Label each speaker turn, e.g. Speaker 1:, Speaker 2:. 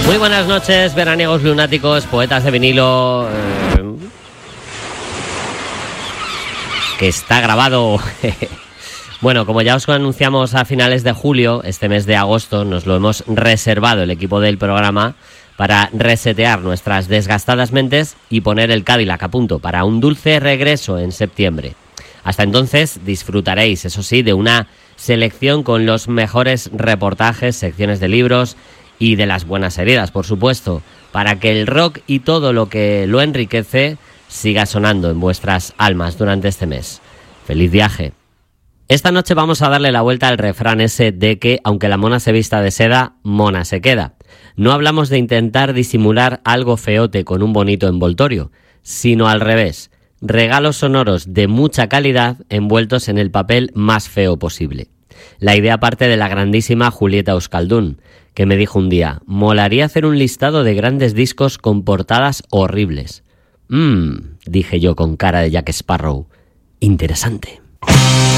Speaker 1: Muy buenas noches, veraniegos lunáticos, poetas de vinilo. Que está grabado. Bueno, como ya os anunciamos a finales de julio, este mes de agosto nos lo hemos reservado el equipo del programa para resetear nuestras desgastadas mentes y poner el Cadillac a punto para un dulce regreso en septiembre. Hasta entonces disfrutaréis, eso sí, de una selección con los mejores reportajes, secciones de libros y de las buenas heridas, por supuesto, para que el rock y todo lo que lo enriquece siga sonando en vuestras almas durante este mes. ¡Feliz viaje! Esta noche vamos a darle la vuelta al refrán ese de que, aunque la mona se vista de seda, mona se queda. No hablamos de intentar disimular algo feote con un bonito envoltorio, sino al revés, regalos sonoros de mucha calidad envueltos en el papel más feo posible. La idea parte de la grandísima Julieta Euskaldun, que me dijo un día: molaría hacer un listado de grandes discos con portadas horribles. Dije yo con cara de Jack Sparrow, interesante.